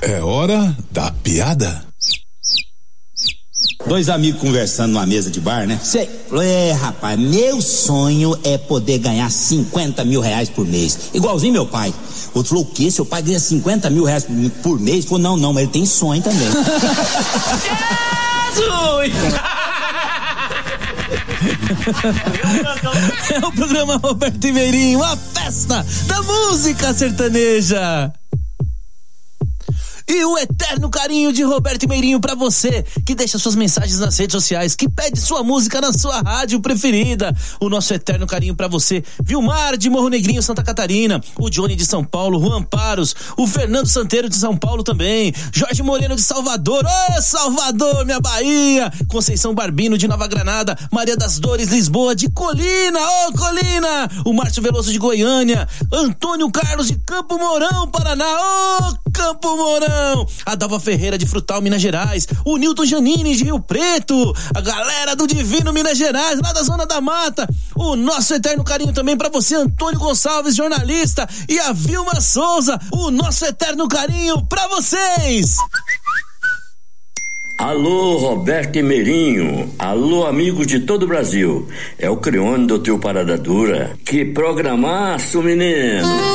É hora da piada. Dois amigos conversando numa mesa de bar, né? Sei. Rapaz, meu sonho é poder ganhar 50 mil reais por mês. Igualzinho meu pai. O outro falou, o quê? Seu pai ganha 50 mil reais por mês? Ele falou, não, mas ele tem sonho também. É o programa Roberto e Meirinho, a festa da música sertaneja. E o eterno carinho de Roberto e Meirinho pra você, que deixa suas mensagens nas redes sociais, que pede sua música na sua rádio preferida. O nosso eterno carinho pra você, Vilmar de Morro Negrinho, Santa Catarina, o Johnny de São Paulo, Juan Paros, o Fernando Santeiro de São Paulo também, Jorge Moreno de Salvador, Salvador, minha Bahia, Conceição Barbino de Nova Granada, Maria das Dores, Lisboa de Colina, Colina, o Márcio Veloso de Goiânia, Antônio Carlos de Campo Mourão, Paraná, Campo Mourão, a Dalva Ferreira de Frutal, Minas Gerais, o Nilton Janine de Rio Preto, a galera do Divino Minas Gerais, lá da Zona da Mata, o nosso eterno carinho também pra você, Antônio Gonçalves, jornalista, e a Vilma Souza, o nosso eterno carinho pra vocês. Alô, Roberto e Meirinho. Alô, amigos de todo o Brasil. É o Creone do teu Parada Dura. Que programaço, menino.